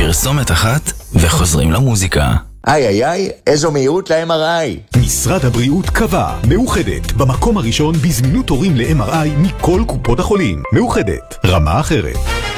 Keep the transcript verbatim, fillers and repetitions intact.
פרסומת אחת וחוזרים למוזיקה. איי איי איי, איזו מהירות ל-אם אר איי. משרד הבריאות קבע, מאוחדת, במקום הראשון בזמינות תורים ל-אם אר איי מכל קופות החולים. מאוחדת, רמה אחרת.